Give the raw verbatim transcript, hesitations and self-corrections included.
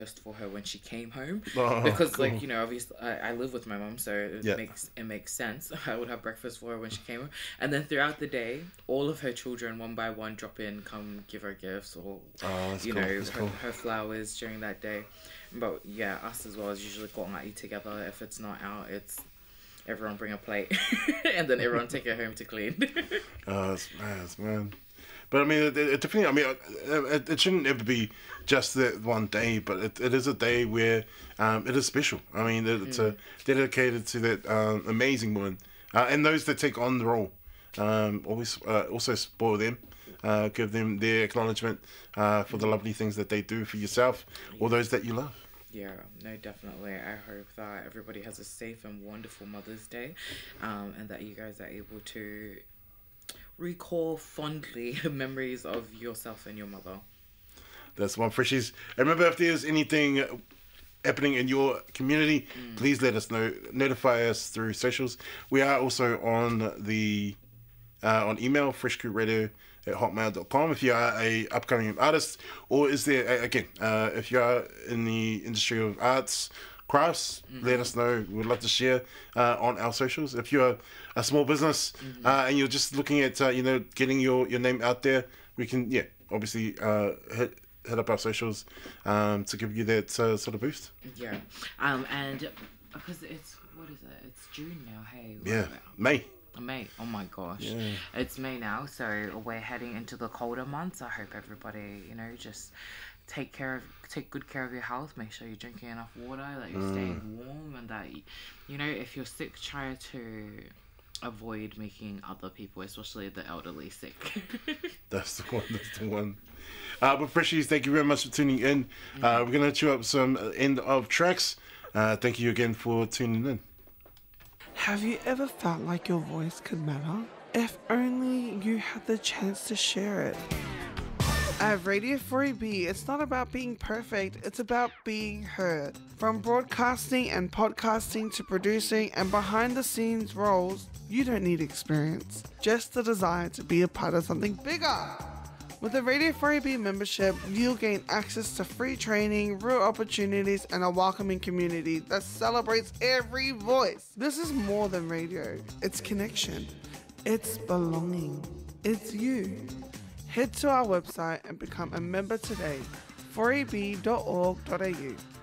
for her when she came home, Oh, because cool. like, you know, obviously I, I live with my mom, so it Yeah. makes it makes sense. I would have breakfast for her when she came home, and then throughout the day all of her children one by one drop in, come give her gifts, or Oh, that's you cool. know, That's her, cool. her flowers during that day. But yeah, us as well is usually go out, eat together. If it's not out, it's everyone bring a plate and then everyone take it home to clean. Oh, it's mad, man. But I mean, it, it definitely. I mean, uh, it, it shouldn't ever be just that one day, but it, it is a day where um, it is special. I mean, it, it's a dedicated to that um, amazing woman, uh, and those that take on the role. Um, always, uh, also spoil them, uh, give them their acknowledgement uh, for the lovely things that they do for yourself or those that you love. Yeah, no, definitely. I hope that everybody has a safe and wonderful Mother's Day, um, and that you guys are able to recall fondly memories of yourself and your mother. That's one, Freshies. And remember, if there's anything happening in your community, please let us know. Notify us through socials. We are also on the uh, on email, freshcrewradio at hotmail dot com. If you are a upcoming artist, or is there a- again, uh, if you are in the industry of arts, crafts, let us know. We'd love to share uh, on our socials. If you're a small business uh, and you're just looking at uh, you know getting your, your name out there, we can yeah obviously uh, hit hit up our socials um, to give you that uh, sort of boost. Yeah, um, and because it's what is it? It's June now. Hey, Yeah, May. May. Oh my gosh, Yeah. it's May now. So we're heading into the colder months. I hope everybody, you know, just take care of, take good care of your health. Make sure you're drinking enough water, that you're staying warm, and that you know if you're sick, try to avoid making other people, especially the elderly, sick. That's the one. That's the one. Uh, but Freshies, thank you very much for tuning in. Uh, we're gonna chew up some end of tracks. Uh, thank you again for tuning in. Have you ever felt like your voice could matter? If only you had the chance to share it. At Radio four A B, it's not about being perfect, it's about being heard. From broadcasting and podcasting to producing and behind the scenes roles, you don't need experience, just the desire to be a part of something bigger. With a Radio four A B membership, you'll gain access to free training, real opportunities, and a welcoming community that celebrates every voice. This is more than radio. It's connection. It's belonging. It's you. Head to our website and become a member today, four a b dot org dot a u.